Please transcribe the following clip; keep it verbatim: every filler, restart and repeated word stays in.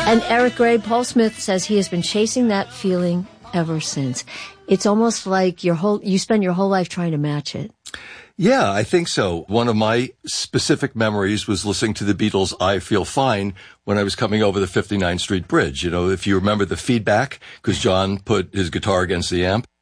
And Eric Gray, Paul Smith says he has been chasing that feeling ever since. It's almost like your whole, you spend your whole life trying to match it. Yeah, I think so. One of my specific memories was listening to the Beatles' I Feel Fine when I was coming over the fifty-ninth Street Bridge. You know, if you remember the feedback, because John put his guitar against the amp,